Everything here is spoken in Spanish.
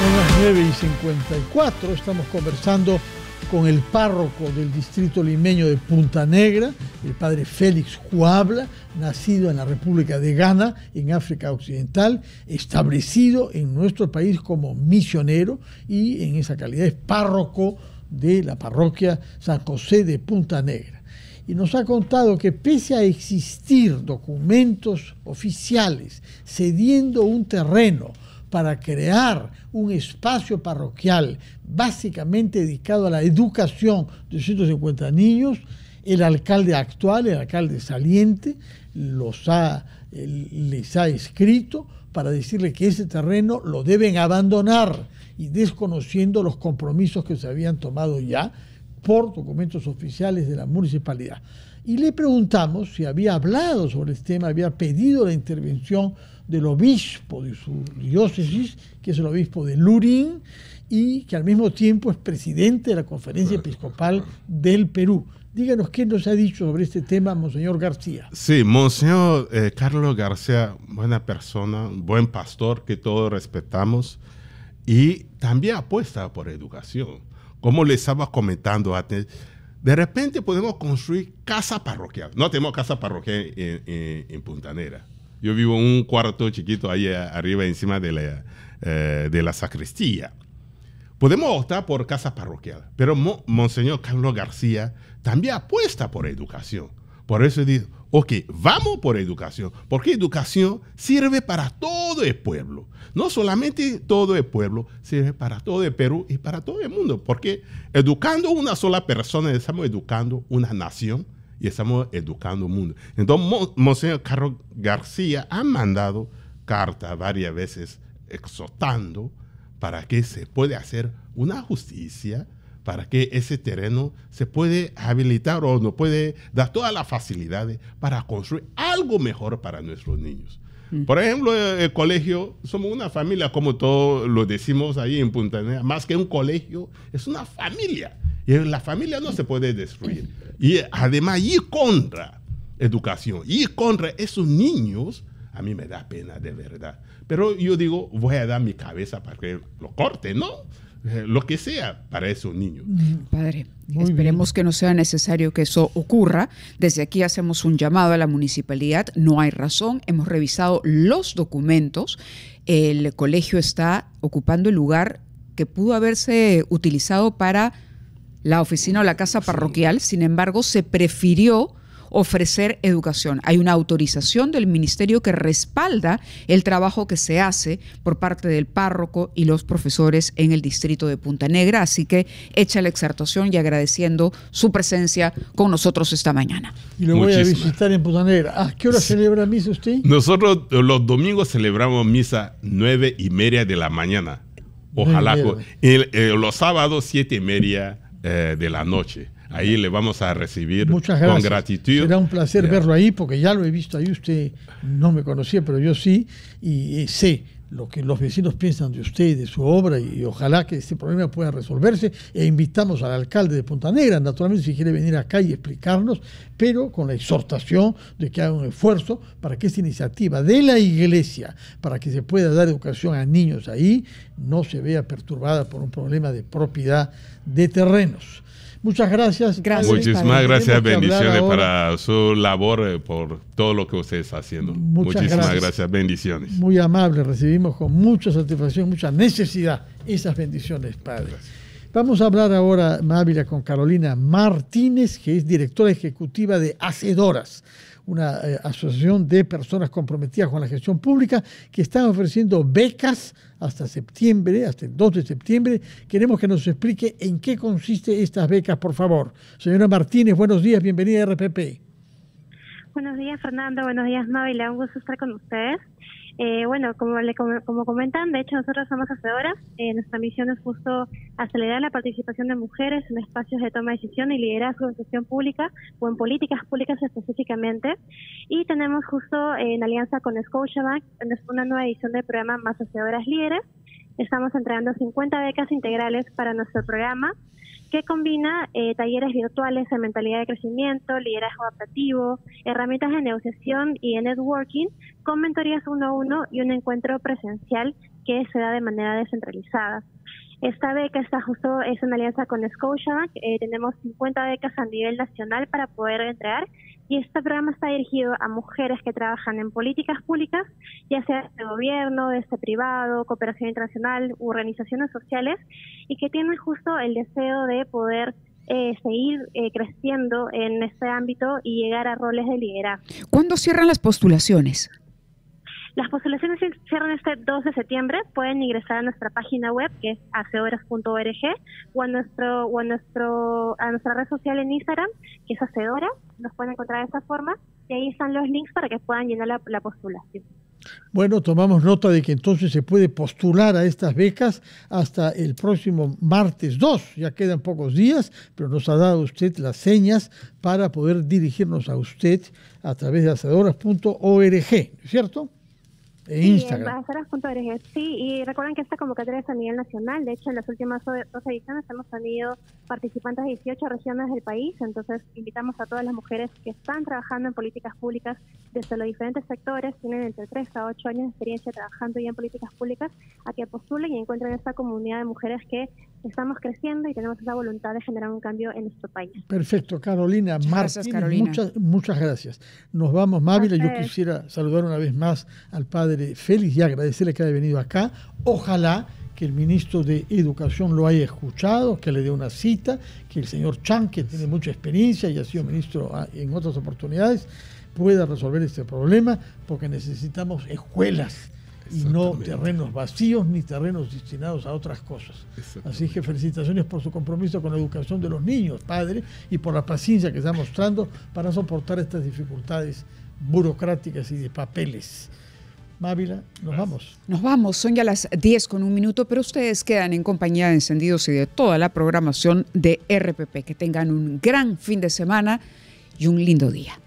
Son las 9:54, estamos conversando con el párroco del distrito limeño de Punta Negra, el padre Félix Cuabla, nacido en la República de Ghana, en África Occidental, establecido en nuestro país como misionero y en esa calidad es párroco de la parroquia San José de Punta Negra. Y nos ha contado que pese a existir documentos oficiales cediendo un terreno para crear un espacio parroquial básicamente dedicado a la educación de 150 niños, el alcalde actual, el alcalde saliente, les ha escrito para decirle que ese terreno lo deben abandonar y desconociendo los compromisos que se habían tomado ya por documentos oficiales de la municipalidad. Y le preguntamos si había hablado sobre este tema, había pedido la intervención del obispo de su diócesis, que es el obispo de Lurín, y que al mismo tiempo es presidente de la Conferencia Episcopal del Perú. Díganos qué nos ha dicho sobre este tema, Monseñor García. Sí, Monseñor Carlos García, buena persona, buen pastor que todos respetamos y también apuesta por educación. Como le estaba comentando antes, de repente podemos construir casa parroquial. No tenemos casa parroquial en Punta Negra. Yo vivo en un cuarto chiquito ahí arriba encima de la sacristía. Podemos optar por casa parroquial, pero Monseñor Carlos García también apuesta por educación. Por eso dice, ok, vamos por educación, porque educación sirve para todo el pueblo. No solamente todo el pueblo, sirve para todo el Perú y para todo el mundo, porque educando una sola persona, estamos educando una nación y estamos educando un mundo. Entonces, Monseñor Carlos García ha mandado cartas varias veces exhortando para que se pueda hacer una justicia, para que ese terreno se puede habilitar o nos puede dar todas las facilidades para construir algo mejor para nuestros niños. Por ejemplo, el colegio, somos una familia, como todos lo decimos ahí en Punta Negra, más que un colegio, es una familia. Y la familia no se puede destruir. Y además, ir contra educación, ir contra esos niños, a mí me da pena de verdad. Pero yo digo, voy a dar mi cabeza para que lo corte, ¿no? Lo que sea para esos niños. Padre, esperemos que no sea necesario que eso ocurra. Desde aquí hacemos un llamado a la municipalidad. No hay razón. Hemos revisado los documentos. El colegio está ocupando el lugar que pudo haberse utilizado para la oficina o la casa parroquial. Sin embargo, se prefirió ofrecer educación. Hay una autorización del ministerio que respalda el trabajo que se hace por parte del párroco y los profesores en el distrito de Punta Negra, así que hecha la exhortación y agradeciendo su presencia con nosotros esta mañana. Y lo voy a visitar en Punta Negra. ¿A qué hora celebra misa usted? Nosotros los domingos celebramos misa 9:30 de la mañana. Ojalá. Los sábados 7:30 de la noche. Ahí le vamos a recibir con gratitud. Será un placer verlo ahí, porque ya lo he visto ahí. Usted no me conocía, pero yo sí, y sé lo que los vecinos piensan de usted y de su obra, y ojalá que este problema pueda resolverse. E invitamos al alcalde de Punta Negra, naturalmente, si quiere venir acá y explicarnos, pero con la exhortación de que haga un esfuerzo para que esta iniciativa de la iglesia, para que se pueda dar educación a niños ahí, no se vea perturbada por un problema de propiedad de terrenos. Muchas gracias. Muchísimas gracias, bendiciones para su labor, por todo lo que usted está haciendo. Muchísimas gracias, bendiciones. Muy amable, recibimos con mucha satisfacción, mucha necesidad esas bendiciones, Padre. Gracias. Vamos a hablar ahora, Mávila, con Carolina Martínez, que es directora ejecutiva de Hacedoras, una asociación de personas comprometidas con la gestión pública que están ofreciendo becas hasta septiembre, hasta el 2 de septiembre. Queremos que nos explique en qué consiste estas becas, por favor. Señora Martínez, buenos días, bienvenida a RPP. Buenos días, Fernando, buenos días, Mávila, un gusto estar con ustedes. Bueno, como comentan, de hecho nosotros somos hacedoras. Nuestra misión es justo acelerar la participación de mujeres en espacios de toma de decisión y liderazgo en gestión pública o en políticas públicas específicamente. Y tenemos justo en alianza con Scotiabank una nueva edición del programa Más Hacedoras Líderes. Estamos entregando 50 becas integrales para nuestro programa. que combina talleres virtuales de mentalidad de crecimiento, liderazgo adaptativo, herramientas de negociación y de networking, con mentorías 1-a-1 y un encuentro presencial que se da de manera descentralizada. Esta beca es en alianza con Scotiabank. Tenemos 50 becas a nivel nacional para poder entregar, y este programa está dirigido a mujeres que trabajan en políticas públicas, ya sea de gobierno, privado, cooperación internacional, organizaciones sociales, y que tienen justo el deseo de poder seguir creciendo en este ámbito y llegar a roles de liderazgo. ¿Cuándo cierran las postulaciones? Las postulaciones se cierran este 2 de septiembre. Pueden ingresar a nuestra página web, que es hacedoras.org, o a nuestra red social en Instagram, que es Hacedora. Nos pueden encontrar de esa forma, y ahí están los links para que puedan llenar la postulación. Bueno, tomamos nota de que entonces se puede postular a estas becas hasta el próximo martes 2. Ya quedan pocos días, pero nos ha dado usted las señas para poder dirigirnos a usted a través de hacedoras.org, ¿cierto? En Instagram. Hacedoras.org, sí, y recuerden que esta convocatoria es a nivel nacional. De hecho, en las últimas 2 ediciones hemos tenido participantes de 18 regiones del país. Entonces, invitamos a todas las mujeres que están trabajando en políticas públicas desde los diferentes sectores, tienen entre 3 a 8 años de experiencia trabajando ya en políticas públicas, a que postulen y encuentren esta comunidad de mujeres que estamos creciendo y tenemos esa voluntad de generar un cambio en nuestro país. Perfecto, Carolina Martínez, Carolina. Muchas gracias. Nos vamos, Mávila. Yo quisiera saludar una vez más al padre Félix y agradecerle que haya venido acá. Ojalá que el ministro de Educación lo haya escuchado, que le dé una cita, que el señor Chan, que tiene mucha experiencia y ha sido ministro en otras oportunidades, pueda resolver este problema, porque necesitamos escuelas y no terrenos vacíos ni terrenos destinados a otras cosas. Así que felicitaciones por su compromiso con la educación de los niños, padre, y por la paciencia que está mostrando para soportar estas dificultades burocráticas y de papeles. Mávila, nos vamos. Nos vamos, son ya las 10:01, pero ustedes quedan en compañía de Encendidos y de toda la programación de RPP. Que tengan un gran fin de semana y un lindo día.